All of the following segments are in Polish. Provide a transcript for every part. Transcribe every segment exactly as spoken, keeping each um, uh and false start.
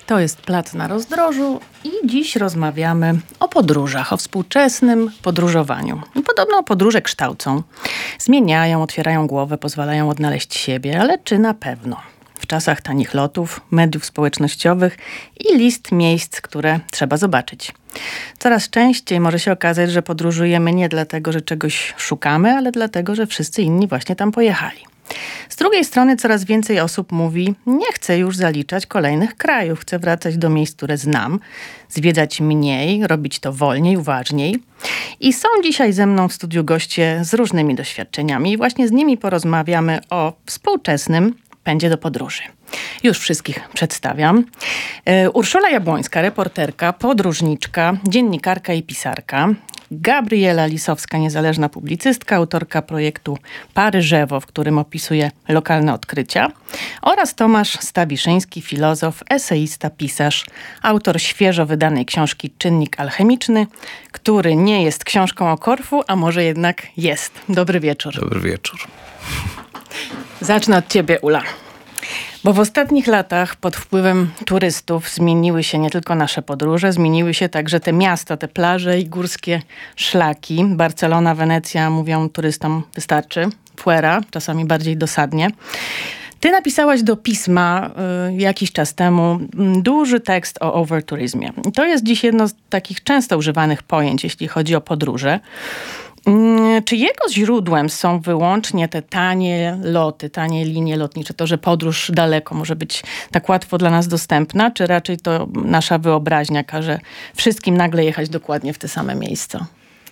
To jest Plac na Rozdrożu i dziś rozmawiamy o podróżach, o współczesnym podróżowaniu. I podobno podróże kształcą, zmieniają, otwierają głowę, pozwalają odnaleźć siebie, ale czy na pewno? W czasach tanich lotów, mediów społecznościowych i list miejsc, które trzeba zobaczyć. Coraz częściej może się okazać, że podróżujemy nie dlatego, że czegoś szukamy, ale dlatego, że wszyscy inni właśnie tam pojechali. Z drugiej strony coraz więcej osób mówi, nie chcę już zaliczać kolejnych krajów, chcę wracać do miejsc, które znam, zwiedzać mniej, robić to wolniej, uważniej. I są dzisiaj ze mną w studiu goście z różnymi doświadczeniami i właśnie z nimi porozmawiamy o współczesnym pędzie do podróży. Już wszystkich przedstawiam. Urszula Jabłońska, reporterka, podróżniczka, dziennikarka i pisarka. Gabriela Lisowska, niezależna publicystka, autorka projektu Paryżewo, w którym opisuje lokalne odkrycia. Oraz Tomasz Stawiszyński, filozof, eseista, pisarz, autor świeżo wydanej książki Czynnik alchemiczny, który nie jest książką o Korfu, a może jednak jest. Dobry wieczór. Dobry wieczór. Zacznę od ciebie, Ula. Bo w ostatnich latach pod wpływem turystów zmieniły się nie tylko nasze podróże, zmieniły się także te miasta, te plaże i górskie szlaki. Barcelona, Wenecja, mówią turystom, wystarczy. Fuera, czasami bardziej dosadnie. Ty napisałaś do pisma y, jakiś czas temu y, duży tekst o overturyzmie. To jest dziś jedno z takich często używanych pojęć, jeśli chodzi o podróże. Czy jego źródłem są wyłącznie te tanie loty, tanie linie lotnicze, to, że podróż daleko może być tak łatwo dla nas dostępna, czy raczej to nasza wyobraźnia każe wszystkim nagle jechać dokładnie w te same miejsca?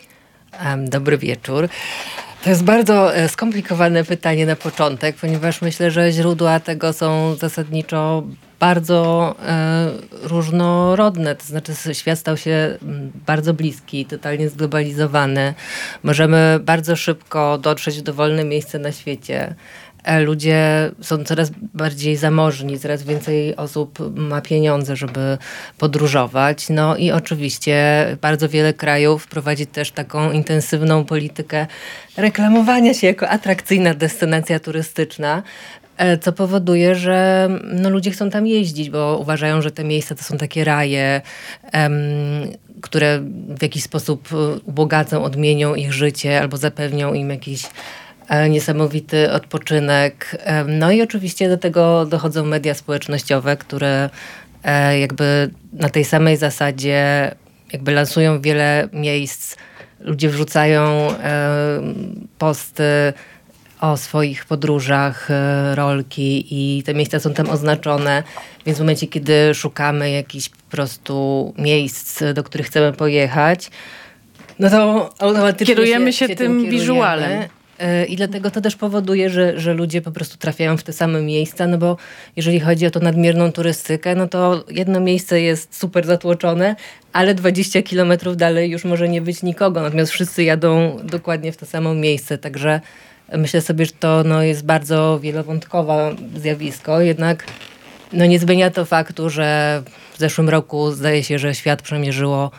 Dobry wieczór. To jest bardzo skomplikowane pytanie na początek, ponieważ myślę, że źródła tego są zasadniczo bardzo e, różnorodne. To znaczy świat stał się bardzo bliski, totalnie zglobalizowany. Możemy bardzo szybko dotrzeć w dowolne miejsce na świecie. E, ludzie są coraz bardziej zamożni, coraz więcej osób ma pieniądze, żeby podróżować. No i oczywiście bardzo wiele krajów prowadzi też taką intensywną politykę reklamowania się jako atrakcyjna destynacja turystyczna, co powoduje, że no, ludzie chcą tam jeździć, bo uważają, że te miejsca to są takie raje, em, które w jakiś sposób ubogacą, odmienią ich życie albo zapewnią im jakiś e, niesamowity odpoczynek. E, no i oczywiście do tego dochodzą media społecznościowe, które e, jakby na tej samej zasadzie jakby lansują wiele miejsc. Ludzie wrzucają e, posty o swoich podróżach, rolki i te miejsca są tam oznaczone, więc w momencie, kiedy szukamy jakichś po prostu miejsc, do których chcemy pojechać, no to automatycznie kierujemy się, się, się tym, tym wizualem. I dlatego to też powoduje, że, że ludzie po prostu trafiają w te same miejsca, no bo jeżeli chodzi o tą nadmierną turystykę, no to jedno miejsce jest super zatłoczone, ale dwadzieścia kilometrów dalej już może nie być nikogo, natomiast wszyscy jadą dokładnie w to samo miejsce, także myślę sobie, że to no, jest bardzo wielowątkowe zjawisko, jednak no, nie zmienia to faktu, że w zeszłym roku zdaje się, że świat przemierzyło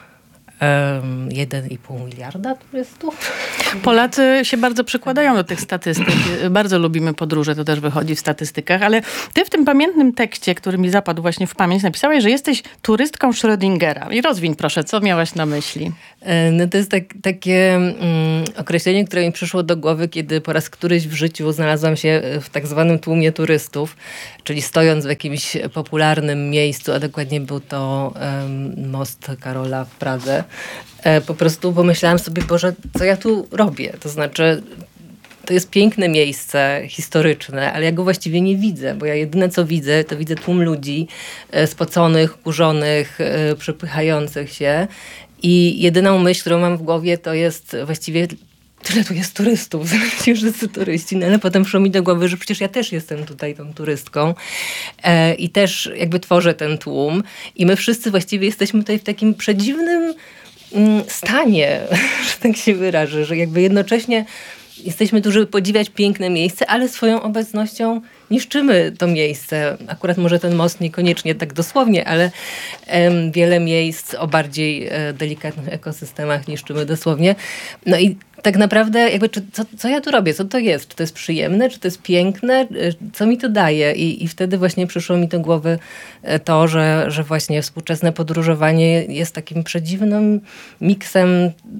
um, jeden i pół miliarda turystów. Polacy się bardzo przykładają do tych statystyk. Bardzo lubimy podróże, to też wychodzi w statystykach, ale ty w tym pamiętnym tekście, który mi zapadł właśnie w pamięć, napisałeś, że jesteś turystką Schrödingera. I rozwiń proszę, co miałaś na myśli? No to jest tak, takie mm, określenie, które mi przyszło do głowy, kiedy po raz któryś w życiu znalazłam się w tak zwanym tłumie turystów, czyli stojąc w jakimś popularnym miejscu, a dokładnie był to um, most Karola w Pradze. E, po prostu pomyślałam sobie, Boże, co ja tu robię? To znaczy, to jest piękne miejsce historyczne, ale ja go właściwie nie widzę, bo ja jedyne co widzę, to widzę tłum ludzi e, spoconych, kurzonych, e, przepychających się. I jedyną myśl, którą mam w głowie, to jest właściwie tyle tu jest turystów, znaczy wszyscy turyści, no ale potem przyszło mi do głowy, że przecież ja też jestem tutaj tą turystką e, i też jakby tworzę ten tłum i my wszyscy właściwie jesteśmy tutaj w takim przedziwnym mm, stanie, że tak się wyrażę, że jakby jednocześnie jesteśmy tu, żeby podziwiać piękne miejsce, ale swoją obecnością niszczymy to miejsce. Akurat może ten most niekoniecznie tak dosłownie, ale em, wiele miejsc o bardziej e, delikatnych ekosystemach niszczymy dosłownie. No i tak naprawdę jakby, czy, co, co ja tu robię? Co to jest? Czy to jest przyjemne? Czy to jest piękne? Co mi to daje? I, i wtedy właśnie przyszło mi do głowy to, że, że właśnie współczesne podróżowanie jest takim przedziwnym miksem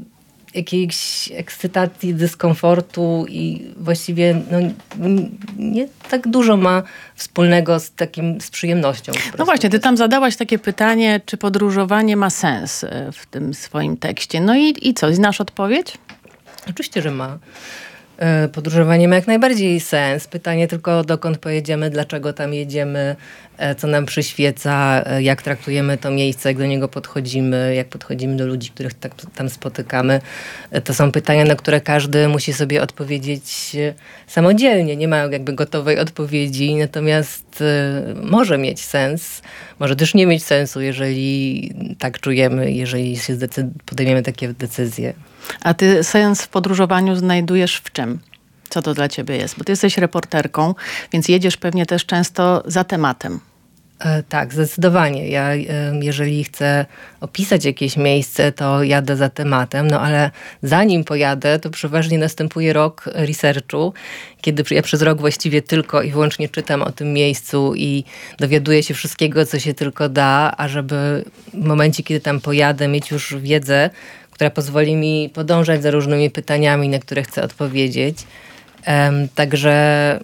jakiejś ekscytacji, dyskomfortu i właściwie no, nie tak dużo ma wspólnego z takim, z przyjemnością. No właśnie, ty tam zadałaś takie pytanie, czy podróżowanie ma sens w tym swoim tekście. No i, i co, znasz odpowiedź? Oczywiście, że ma. Podróżowanie ma jak najbardziej sens. Pytanie tylko, dokąd pojedziemy, dlaczego tam jedziemy, co nam przyświeca, jak traktujemy to miejsce, jak do niego podchodzimy, jak podchodzimy do ludzi, których tak, tam spotykamy. To są pytania, na które każdy musi sobie odpowiedzieć samodzielnie. Nie ma jakby gotowej odpowiedzi, natomiast może mieć sens, może też nie mieć sensu, jeżeli tak czujemy, jeżeli się zdecyd- podejmiemy takie decyzje. A ty sens w podróżowaniu znajdujesz w czym? Co to dla ciebie jest? Bo ty jesteś reporterką, więc jedziesz pewnie też często za tematem. E, tak, zdecydowanie. Ja, e, jeżeli chcę opisać jakieś miejsce, to jadę za tematem, no ale zanim pojadę, to przeważnie następuje rok researchu, kiedy ja przez rok właściwie tylko i wyłącznie czytam o tym miejscu i dowiaduję się wszystkiego, co się tylko da, a żeby w momencie, kiedy tam pojadę, mieć już wiedzę, która pozwoli mi podążać za różnymi pytaniami, na które chcę odpowiedzieć. Um, także,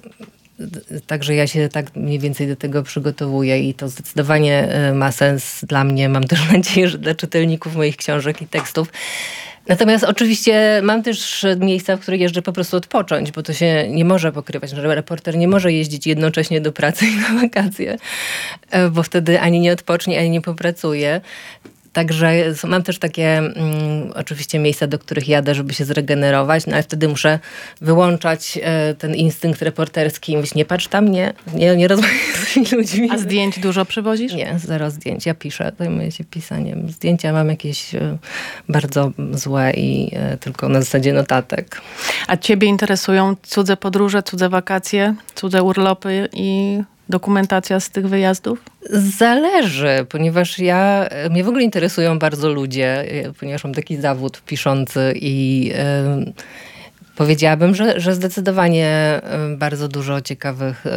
także ja się tak mniej więcej do tego przygotowuję i to zdecydowanie ma sens dla mnie. Mam też nadzieję, że dla czytelników moich książek i tekstów. Natomiast oczywiście mam też miejsca, w których jeżdżę po prostu odpocząć, bo to się nie może pokrywać. Reporter nie może jeździć jednocześnie do pracy i na wakacje, bo wtedy ani nie odpocznie, ani nie popracuje. Także mam też takie mm, oczywiście miejsca, do których jadę, żeby się zregenerować, no ale wtedy muszę wyłączać e, ten instynkt reporterski i mówić, nie patrz tam, nie, nie, nie rozmawiaj z tymi ludźmi. A zdjęć dużo przywozisz? Nie, zero zdjęć. Ja piszę, zajmuję się pisaniem. Zdjęcia mam jakieś e, bardzo złe i e, tylko na zasadzie notatek. A ciebie interesują cudze podróże, cudze wakacje, cudze urlopy i dokumentacja z tych wyjazdów? Zależy, ponieważ ja, mnie w ogóle interesują bardzo ludzie, ponieważ mam taki zawód piszący i y, powiedziałabym, że, że zdecydowanie bardzo dużo ciekawych y,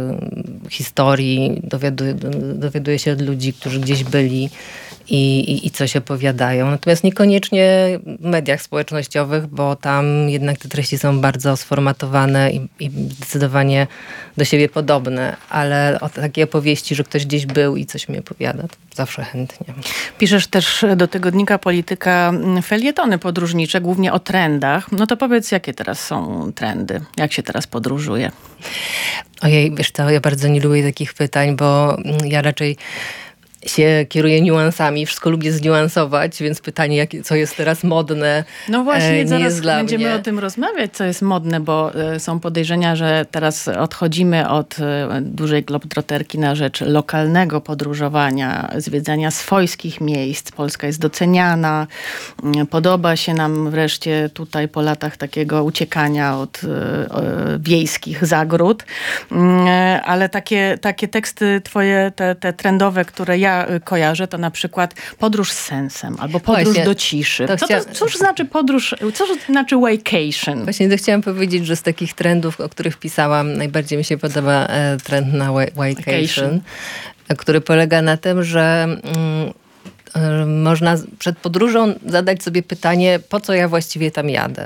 historii dowiaduje, dowiaduje się od ludzi, którzy gdzieś byli i, i, i coś opowiadają. Natomiast niekoniecznie w mediach społecznościowych, bo tam jednak te treści są bardzo sformatowane i, i zdecydowanie do siebie podobne, ale o takie opowieści, że ktoś gdzieś był i coś mi opowiada, to zawsze chętnie. Piszesz też do tygodnika Polityka felietony podróżnicze, głównie o trendach. No to powiedz, jakie teraz są trendy? Jak się teraz podróżuje? Ojej, wiesz co, ja bardzo nie lubię takich pytań, bo ja raczej się kieruję niuansami, wszystko lubię zniuansować, więc pytanie, jak, co jest teraz modne, no właśnie, nie zaraz jest dla będziemy mnie. o tym rozmawiać, co jest modne, bo są podejrzenia, że teraz odchodzimy od dużej globetrotterki na rzecz lokalnego podróżowania, zwiedzania swojskich miejsc. Polska jest doceniana, podoba się nam wreszcie tutaj po latach takiego uciekania od wiejskich zagród, ale takie, takie teksty twoje, te, te trendowe, które ja kojarzę, to na przykład podróż z sensem albo podróż Właśnie, do ciszy. to Co chcia... to, cóż znaczy podróż, co to znaczy vacation? Właśnie to chciałam powiedzieć, że z takich trendów, o których pisałam, najbardziej mi się podoba e, trend na vacation, który polega na tym, że mm, e, można przed podróżą zadać sobie pytanie, po co ja właściwie tam jadę.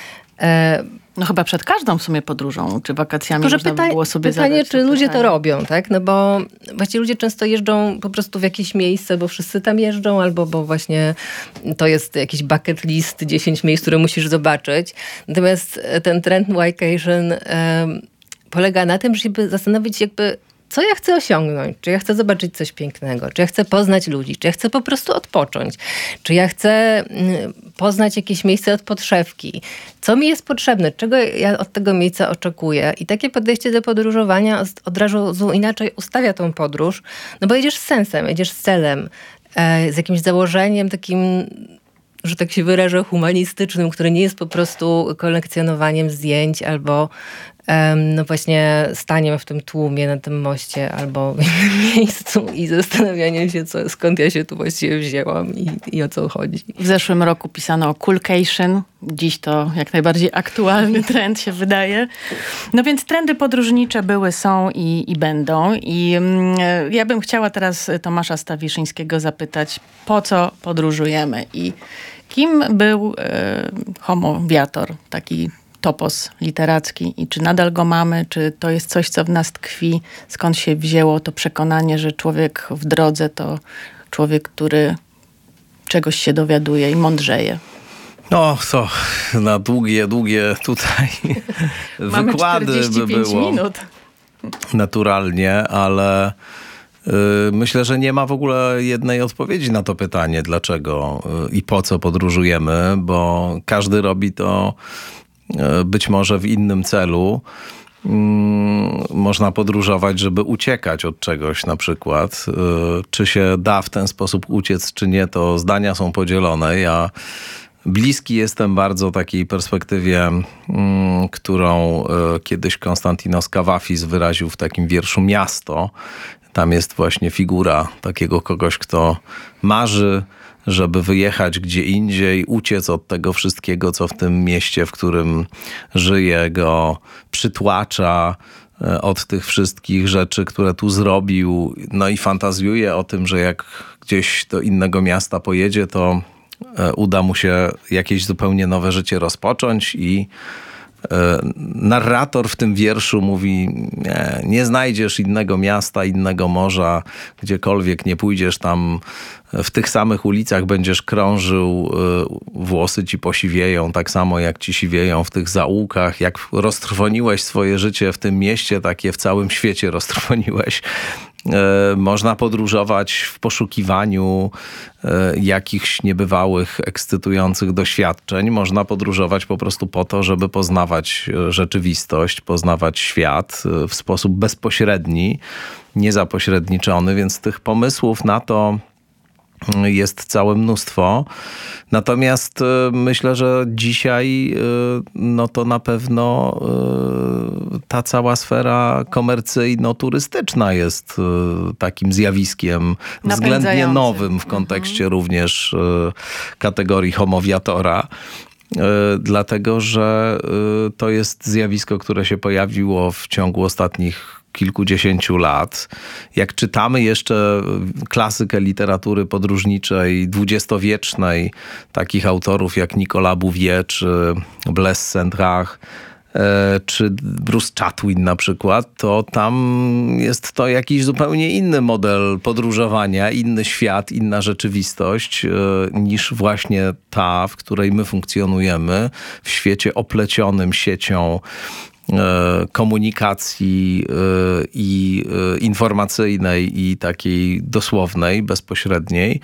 E, No chyba przed każdą w sumie podróżą, czy wakacjami Tylko, można pyta- by było sobie pytanie, zadać czy to ludzie pytanie. to robią, tak? No bo właściwie ludzie często jeżdżą po prostu w jakieś miejsce, bo wszyscy tam jeżdżą, albo bo właśnie to jest jakiś bucket list, dziesięć miejsc, które musisz zobaczyć. Natomiast ten trend vacation um, polega na tym, żeby zastanowić się jakby, co ja chcę osiągnąć? Czy ja chcę zobaczyć coś pięknego? Czy ja chcę poznać ludzi? Czy ja chcę po prostu odpocząć? Czy ja chcę poznać jakieś miejsce od podszewki? Co mi jest potrzebne? Czego ja od tego miejsca oczekuję? I takie podejście do podróżowania od razu inaczej ustawia tą podróż, no bo jedziesz z sensem, jedziesz z celem, z jakimś założeniem takim że tak się wyrażę, humanistycznym, który nie jest po prostu kolekcjonowaniem zdjęć albo no właśnie staniem w tym tłumie na tym moście albo w innym miejscu i zastanawianiem się, co, skąd ja się tu właściwie wzięłam i, i o co chodzi. W zeszłym roku pisano o coolcation. Dziś to jak najbardziej aktualny trend się wydaje. No więc trendy podróżnicze były, są i, i będą. I mm, ja bym chciała teraz Tomasza Stawiszyńskiego zapytać, po co podróżujemy i kim był e, homo viator, taki topos literacki i czy nadal go mamy, czy to jest coś, co w nas tkwi, skąd się wzięło to przekonanie, że człowiek w drodze to człowiek, który czegoś się dowiaduje i mądrzeje. No co, na długie, długie tutaj wykłady by było minut. Naturalnie, ale y, myślę, że nie ma w ogóle jednej odpowiedzi na to pytanie, dlaczego y, i po co podróżujemy, bo każdy robi to być może w innym celu. Można podróżować, żeby uciekać od czegoś na przykład. Czy się da w ten sposób uciec, czy nie, to zdania są podzielone. Ja bliski jestem bardzo takiej perspektywie, którą kiedyś Konstantinos Kavafis wyraził w takim wierszu Miasto. Tam jest właśnie figura takiego kogoś, kto marzy, żeby wyjechać gdzie indziej, uciec od tego wszystkiego, co w tym mieście, w którym żyje, go przytłacza, od tych wszystkich rzeczy, które tu zrobił. No i fantazjuje o tym, że jak gdzieś do innego miasta pojedzie, to uda mu się jakieś zupełnie nowe życie rozpocząć i narrator w tym wierszu mówi, nie, nie znajdziesz innego miasta, innego morza, gdziekolwiek nie pójdziesz, tam w tych samych ulicach będziesz krążył, włosy ci posiwieją, tak samo jak ci siwieją w tych zaułkach. Jak roztrwoniłeś swoje życie w tym mieście, takie w całym świecie roztrwoniłeś. Można podróżować w poszukiwaniu jakichś niebywałych, ekscytujących doświadczeń. Można podróżować po prostu po to, żeby poznawać rzeczywistość, poznawać świat w sposób bezpośredni, niezapośredniczony, więc tych pomysłów na to jest całe mnóstwo. Natomiast myślę, że dzisiaj no to na pewno ta cała sfera komercyjno-turystyczna jest takim zjawiskiem względnie nowym w kontekście mhm. również kategorii homowiatora. Dlatego, że to jest zjawisko, które się pojawiło w ciągu ostatnich kilkudziesięciu lat. Jak czytamy jeszcze klasykę literatury podróżniczej dwudziestowiecznej, takich autorów jak Nicolas Bouvier czy Blaise Cendrars, czy Bruce Chatwin na przykład, to tam jest to jakiś zupełnie inny model podróżowania, inny świat, inna rzeczywistość niż właśnie ta, w której my funkcjonujemy, w świecie oplecionym siecią komunikacji i informacyjnej i takiej dosłownej, bezpośredniej.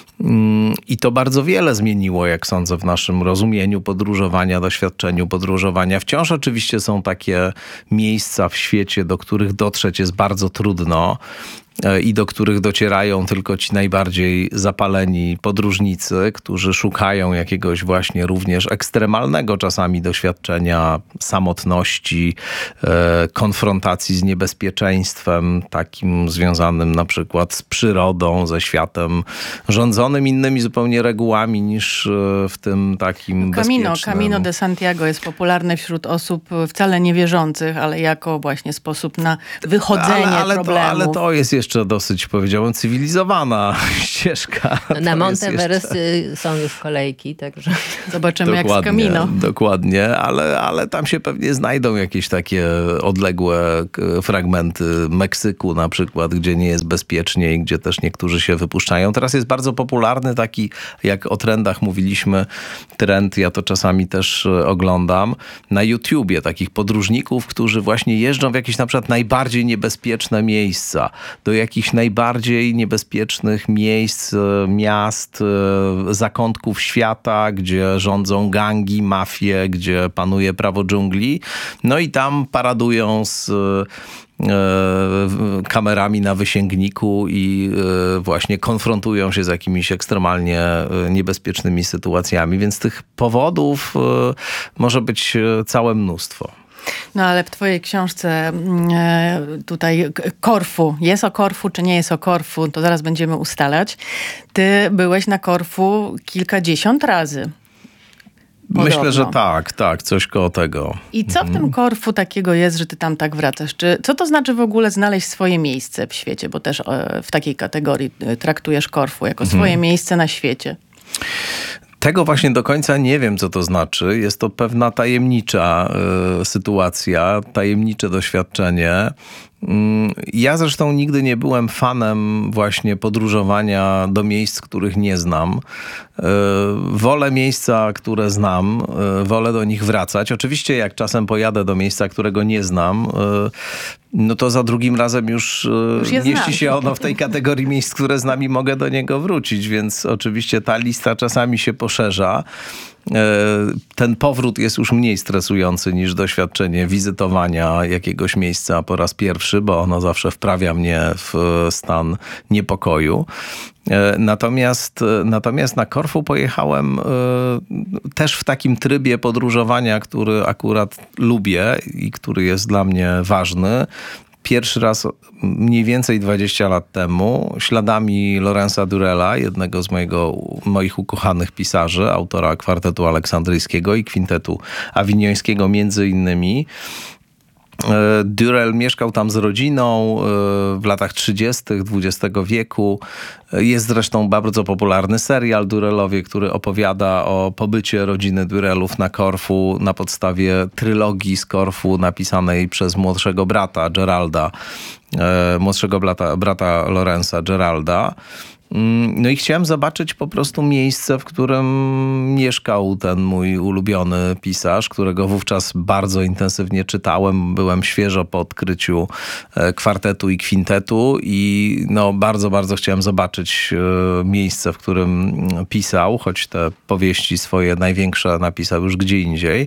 I to bardzo wiele zmieniło, jak sądzę, w naszym rozumieniu podróżowania, doświadczeniu podróżowania. Wciąż oczywiście są takie miejsca w świecie, do których dotrzeć jest bardzo trudno i do których docierają tylko ci najbardziej zapaleni podróżnicy, którzy szukają jakiegoś właśnie również ekstremalnego czasami doświadczenia samotności, konfrontacji z niebezpieczeństwem, takim związanym na przykład z przyrodą, ze światem rządzonym innymi zupełnie regułami niż w tym takim Camino, bezpiecznym. Camino de Santiago jest popularne wśród osób wcale niewierzących, ale jako właśnie sposób na wychodzenie ale, ale problemów. To, ale to jest jeszcze dosyć, powiedziałem, cywilizowana ścieżka. Na Monteverest jeszcze... są już kolejki, także... Zobaczymy dokładnie, jak z Camino. Dokładnie, ale, ale tam się pewnie znajdą jakieś takie odległe fragmenty Meksyku na przykład, gdzie nie jest bezpiecznie i gdzie też niektórzy się wypuszczają. Teraz jest bardzo popularny taki, jak o trendach mówiliśmy, trend, ja to czasami też oglądam, na YouTubie takich podróżników, którzy właśnie jeżdżą w jakieś na przykład najbardziej niebezpieczne miejsca. Do do jakichś najbardziej niebezpiecznych miejsc, miast, zakątków świata, gdzie rządzą gangi, mafie, gdzie panuje prawo dżungli. No i tam paradują z kamerami na wysięgniku i właśnie konfrontują się z jakimiś ekstremalnie niebezpiecznymi sytuacjami, więc tych powodów może być całe mnóstwo. No ale w twojej książce tutaj Korfu, jest o Korfu czy nie jest o Korfu, to zaraz będziemy ustalać. Ty byłeś na Korfu kilkadziesiąt razy. Podobno. Myślę, że tak, tak, coś koło tego. I co w tym Korfu takiego jest, że ty tam tak wracasz? Czy, co to znaczy w ogóle znaleźć swoje miejsce w świecie? Bo też w takiej kategorii traktujesz Korfu jako swoje mhm. miejsce na świecie. Tego właśnie do końca nie wiem, co to znaczy. Jest to pewna tajemnicza y, sytuacja, tajemnicze doświadczenie. Ja zresztą nigdy nie byłem fanem właśnie podróżowania do miejsc, których nie znam. Wolę miejsca, które znam, wolę do nich wracać. Oczywiście jak czasem pojadę do miejsca, którego nie znam, no to za drugim razem już, już mieści znam. się ono w tej kategorii miejsc, które znam i mogę do niego wrócić, więc oczywiście ta lista czasami się poszerza. Ten powrót jest już mniej stresujący niż doświadczenie wizytowania jakiegoś miejsca po raz pierwszy, bo ono zawsze wprawia mnie w stan niepokoju. Natomiast, natomiast na Korfu pojechałem też w takim trybie podróżowania, który akurat lubię i który jest dla mnie ważny. Pierwszy raz mniej więcej dwadzieścia lat temu śladami Laurensa Durella, jednego z mojego, moich ukochanych pisarzy, autora Kwartetu Aleksandryjskiego i Kwintetu Awiniońskiego między innymi. Durell mieszkał tam z rodziną w latach trzydziestych dwudziestego wieku. Jest zresztą bardzo popularny serial Durellowie, który opowiada o pobycie rodziny Durellów na Korfu na podstawie trylogii z Korfu napisanej przez młodszego brata Geralda, młodszego brata, brata Laurensa Geralda. No i chciałem zobaczyć po prostu miejsce, w którym mieszkał ten mój ulubiony pisarz, którego wówczas bardzo intensywnie czytałem. Byłem świeżo po odkryciu Kwartetu i Kwintetu i no bardzo, bardzo chciałem zobaczyć miejsce, w którym pisał, choć te powieści swoje największe napisał już gdzie indziej.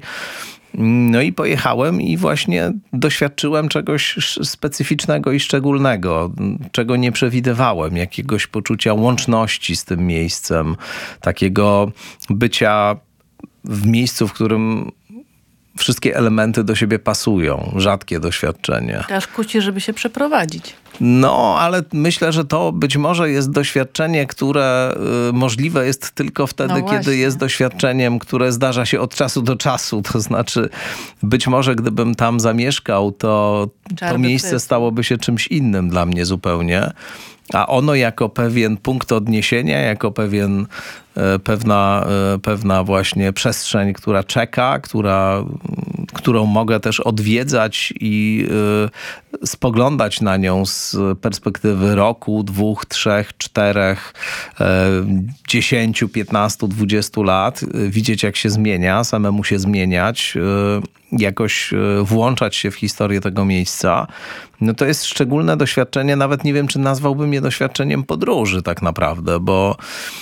No i pojechałem i właśnie doświadczyłem czegoś specyficznego i szczególnego, czego nie przewidywałem, jakiegoś poczucia łączności z tym miejscem, takiego bycia w miejscu, w którym wszystkie elementy do siebie pasują. Rzadkie doświadczenie. Aż kusi, żeby się przeprowadzić. No, ale myślę, że to być może jest doświadczenie, które y, możliwe jest tylko wtedy, no kiedy jest doświadczeniem, które zdarza się od czasu do czasu. To znaczy, być może gdybym tam zamieszkał, to to miejsce stałoby się czymś innym dla mnie zupełnie. A ono jako pewien punkt odniesienia, jako pewien, pewna, pewna właśnie przestrzeń, która czeka, która, którą mogę też odwiedzać i y, spoglądać na nią z perspektywy roku, dwóch, trzech, czterech, y, dziesięciu, piętnastu, dwudziestu lat. Y, widzieć jak się zmienia, samemu się zmieniać, y, jakoś y, włączać się w historię tego miejsca. No to jest szczególne doświadczenie, nawet nie wiem, czy nazwałbym je doświadczeniem podróży tak naprawdę, bo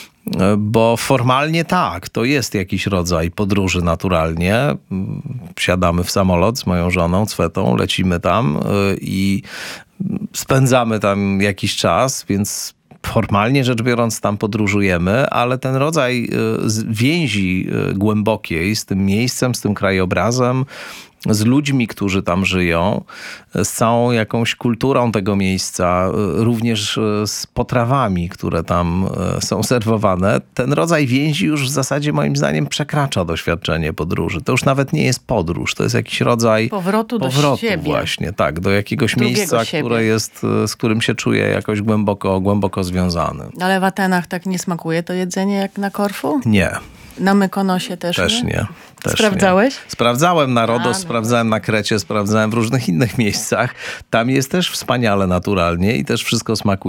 Bo formalnie tak, to jest jakiś rodzaj podróży naturalnie. Wsiadamy w samolot z moją żoną, Cwetą, lecimy tam i spędzamy tam jakiś czas, więc formalnie rzecz biorąc tam podróżujemy, ale ten rodzaj więzi głębokiej z tym miejscem, z tym krajobrazem, z ludźmi, którzy tam żyją, z całą jakąś kulturą tego miejsca, również z potrawami, które tam są serwowane. Ten rodzaj więzi już w zasadzie moim zdaniem przekracza doświadczenie podróży. To już nawet nie jest podróż, to jest jakiś rodzaj powrotu, powrotu do siebie. Właśnie, tak, do jakiegoś Drugiego miejsca, siebie. które jest, z którym się czuję jakoś głęboko, głęboko związany. Ale w Atenach tak nie smakuje to jedzenie jak na Korfu? Nie. Na Mykonosie też, też nie? nie. Też Sprawdzałeś? Nie. Sprawdzałem na Rodos, A, no. sprawdzałem na Krecie, sprawdzałem w różnych innych miejscach. Tam jest też wspaniale naturalnie i też wszystko smakuje